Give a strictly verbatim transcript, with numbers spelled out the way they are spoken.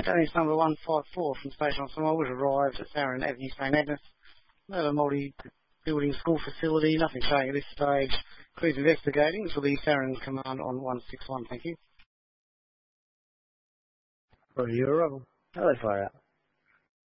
Dennis number one five four from Station on Small was arrived at Sarin Avenue, Saint Agnes. No multi-building school facility, nothing showing at this stage. Crews investigating for the Sarin Command on one six one, thank you. For your arrival. Hello, fire out.